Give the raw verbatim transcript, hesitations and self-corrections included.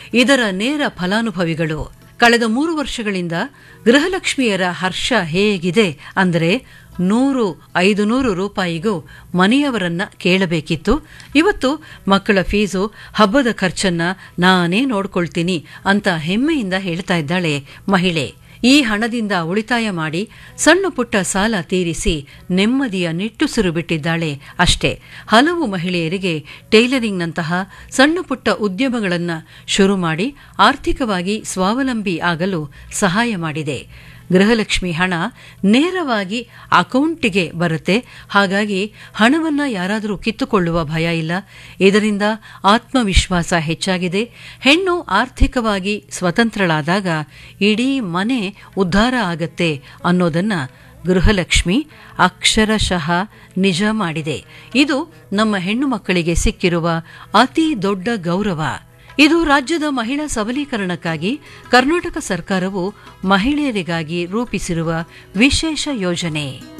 ಇದರ ನೇರ ಫಲಾನುಭವಿಗಳು. ಕಳೆದ ಮೂರು ವರ್ಷಗಳಿಂದ ಗೃಹಲಕ್ಷ್ಮಿಯರ ಹರ್ಷ ಹೇಗಿದೆ ಅಂದರೆ ನೂರು ಐದು ನೂರು ರೂಪಾಯಿಗೂ ಮನೆಯವರನ್ನ ಕೇಳಬೇಕಿತ್ತು. ಇವತ್ತು ಮಕ್ಕಳ ಫೀಸು, ಹಬ್ಬದ ಖರ್ಚನ್ನ ನಾನೇ ನೋಡ್ಕೊಳ್ತೀನಿ ಅಂತ ಹೆಮ್ಮೆಯಿಂದ ಹೇಳ್ತಾ ಇದ್ದಾಳೆ ಮಹಿಳೆ. ಈ ಹಣದಿಂದ ಉಳಿತಾಯ ಮಾಡಿ ಸಣ್ಣ ಪುಟ್ಟ ಸಾಲ ತೀರಿಸಿ ನೆಮ್ಮದಿಯ ನಿಟ್ಟುಸಿರು ಬಿಟ್ಟಿದ್ದಾಳೆ ಅಷ್ಟೇ. ಹಲವು ಮಹಿಳೆಯರಿಗೆ ಟೈಲರಿಂಗ್ನಂತಹ ಸಣ್ಣ ಪುಟ್ಟ ಉದ್ಯಮಗಳನ್ನು ಶುರು ಮಾಡಿ ಆರ್ಥಿಕವಾಗಿ ಸ್ವಾವಲಂಬಿ ಆಗಲು ಸಹಾಯ ಮಾಡಿದೆ. ಗೃಹಲಕ್ಷ್ಮಿ ಹಣ ನೇರವಾಗಿ ಅಕೌಂಟಿಗೆ ಬರುತ್ತೆ. ಹಾಗಾಗಿ ಹಣವನ್ನ ಯಾರಾದರೂ ಕಿತ್ತುಕೊಳ್ಳುವ ಭಯ ಇಲ್ಲ. ಇದರಿಂದ ಆತ್ಮವಿಶ್ವಾಸ ಹೆಚ್ಚಾಗಿದೆ. ಹೆಣ್ಣು ಆರ್ಥಿಕವಾಗಿ ಸ್ವತಂತ್ರಳಾದಾಗ ಇಡೀ ಮನೆ ಉದ್ಧಾರ ಆಗತ್ತೆ ಅನ್ನೋದನ್ನ ಗೃಹಲಕ್ಷ್ಮಿ ಅಕ್ಷರಶಃ ನಿಜ ಮಾಡಿದೆ. ಇದು ನಮ್ಮ ಹೆಣ್ಣು ಮಕ್ಕಳಿಗೆ ಸಿಕ್ಕಿರುವ ಅತಿ ದೊಡ್ಡ ಗೌರವ. ಇದು ರಾಜ್ಯದ ಮಹಿಳಾ ಸಬಲೀಕರಣಕ್ಕಾಗಿ ಕರ್ನಾಟಕ ಸರ್ಕಾರವು ಮಹಿಳೆಯರಿಗಾಗಿ ರೂಪಿಸಿರುವ ವಿಶೇಷ ಯೋಜನೆ.